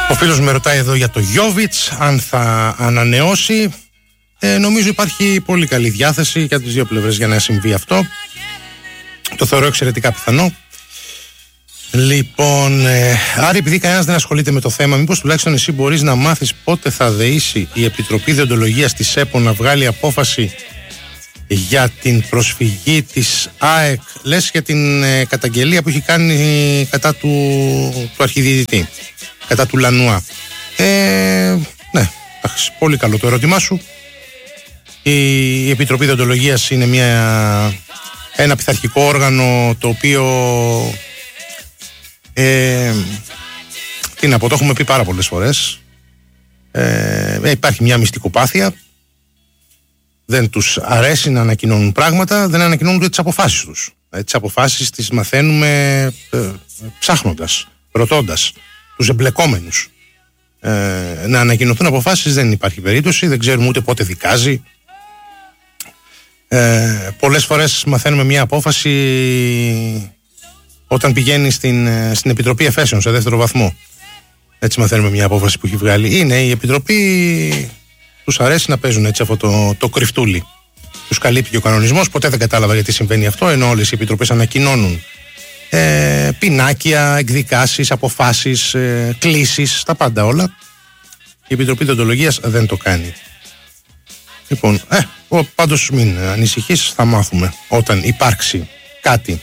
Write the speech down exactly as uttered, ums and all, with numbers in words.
Ο φίλος με ρωτάει εδώ για το Γιόβιτς, αν θα ανανεώσει. Ε, νομίζω υπάρχει πολύ καλή διάθεση για τις δύο πλευρές για να συμβεί αυτό. Το θεωρώ εξαιρετικά πιθανό. Λοιπόν, ε, άρα επειδή κανένας δεν ασχολείται με το θέμα, μήπως τουλάχιστον εσύ μπορείς να μάθεις πότε θα δεήσει η Επιτροπή Διοντολογίας της ΕΠΟ να βγάλει απόφαση για την προσφυγή της ΑΕΚ, λες, για την ε, καταγγελία που έχει κάνει κατά του, του αρχιδιαιτητή, κατά του Λανουά. Ε, ναι, πολύ καλό το ερώτημά σου. Η Επιτροπή Διοντολογίας είναι μια, ένα πειθαρχικό όργανο το οποίο ε, τι να πω, το έχουμε πει πάρα πολλές φορές. Ε, υπάρχει μια μυστικοπάθεια. Δεν τους αρέσει να ανακοινώνουν πράγματα, δεν ανακοινώνουν ούτε τις αποφάσεις τους. Ε, τις αποφάσεις τις μαθαίνουμε ε, ψάχνοντας, ρωτώντας τους εμπλεκόμενους. Ε, να ανακοινωθούν αποφάσεις δεν υπάρχει περίπτωση, δεν ξέρουμε ούτε πότε δικάζει. Ε, πολλές φορές μαθαίνουμε μια απόφαση όταν πηγαίνει στην, στην Επιτροπή Εφέσεων σε δεύτερο βαθμό. Έτσι μαθαίνουμε μια απόφαση που έχει βγάλει. Είναι η Επιτροπή, τους αρέσει να παίζουν έτσι αυτό το, το κρυφτούλι. Τους καλύπτει και ο κανονισμός. Ποτέ δεν κατάλαβα γιατί συμβαίνει αυτό, ενώ όλες οι επιτροπές ανακοινώνουν ε, πινάκια, εκδικάσεις, αποφάσεις, ε, κλήσεις, τα πάντα όλα. Η Επιτροπή Διοντολογίας δεν το κάνει. Λοιπόν, ε, πάντως μην ανησυχείς, θα μάθουμε όταν υπάρξει κάτι.